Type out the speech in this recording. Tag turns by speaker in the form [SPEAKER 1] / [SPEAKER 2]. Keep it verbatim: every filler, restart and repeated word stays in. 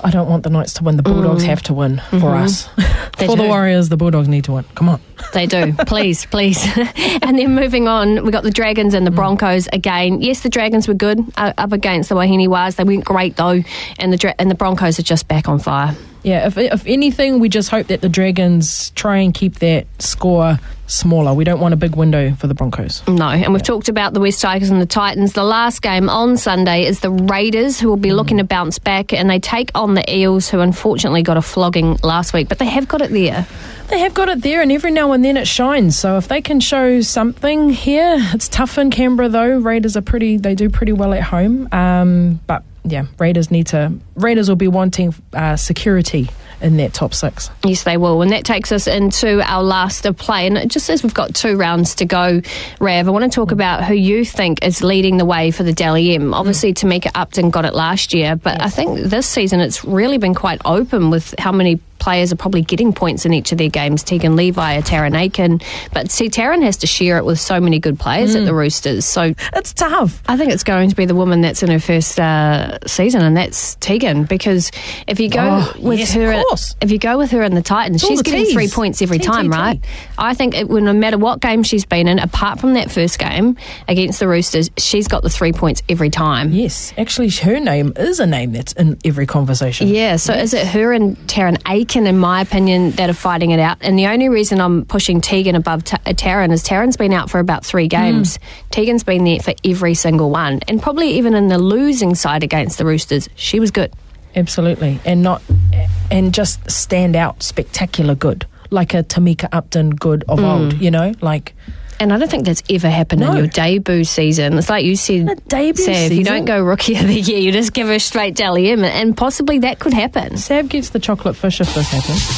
[SPEAKER 1] I don't want the Knights to win. The Bulldogs mm. have to win for mm-hmm. us. for
[SPEAKER 2] do.
[SPEAKER 1] the Warriors, the Bulldogs need to win. Come on.
[SPEAKER 2] They do. Please, please. And then moving on, we got the Dragons and the Broncos again. Yes, the Dragons were good uh, up against the Wahine Wars. They went great though, and the Dra- and the Broncos are just back on fire.
[SPEAKER 1] Yeah, if if anything, we just hope that the Dragons try and keep that score smaller. We don't want a big window for the Broncos.
[SPEAKER 2] No, and we've
[SPEAKER 1] yeah.
[SPEAKER 2] talked about the West Tigers and the Titans. The last game on Sunday is the Raiders, who will be mm. looking to bounce back, and they take on the Eels, who unfortunately got a flogging last week, but they have got it there.
[SPEAKER 1] They have got it there, and every now and then it shines. So if they can show something here, it's tough in Canberra though. Raiders are pretty, they do pretty well at home. Um, but yeah, Raiders need to, Raiders will be wanting uh, security in that top six.
[SPEAKER 2] Yes, they will. And that takes us into our last of play. And just as we've got two rounds to go, Rav, I want to talk about who you think is leading the way for the Dally M. Obviously, mm. Tamika Upton got it last year, but yes. I think this season it's really been quite open with how many players are probably getting points in each of their games. Tegan Levi or Taryn Aiken. But see, Taryn has to share it with so many good players mm. at the Roosters. So
[SPEAKER 1] it's tough.
[SPEAKER 2] I think it's going to be the woman that's in her first uh, season, and that's Tegan. Because if you go
[SPEAKER 1] oh,
[SPEAKER 2] with
[SPEAKER 1] yes,
[SPEAKER 2] her,
[SPEAKER 1] of course.
[SPEAKER 2] if you go with her in the Titans,
[SPEAKER 1] it's
[SPEAKER 2] she's getting
[SPEAKER 1] tees.
[SPEAKER 2] three points every
[SPEAKER 1] T,
[SPEAKER 2] time,
[SPEAKER 1] T, T.
[SPEAKER 2] right? I think it, no matter what game she's been in, apart from that first game against the Roosters, she's got the three points every time.
[SPEAKER 1] Yes, actually, her name is a name that's in every conversation.
[SPEAKER 2] Yeah, so
[SPEAKER 1] yes.
[SPEAKER 2] is it her and Taryn Aiken, in my opinion, that are fighting it out? And the only reason I'm pushing Tegan above T- Taryn is Taryn's been out for about three games. Mm. Tegan's been there for every single one, and probably even in the losing side against the Roosters, she was good.
[SPEAKER 1] Absolutely, and not and just stand out spectacular good, like a Tamika Upton good of mm. old, you know, like.
[SPEAKER 2] And I don't think that's ever happened no. in your debut season. It's like you said,
[SPEAKER 1] a debut
[SPEAKER 2] Sav,
[SPEAKER 1] season?
[SPEAKER 2] You don't go Rookie of the Year, you just give her straight Dally M, and possibly that could happen.
[SPEAKER 1] Sav gets the chocolate fish if this happens.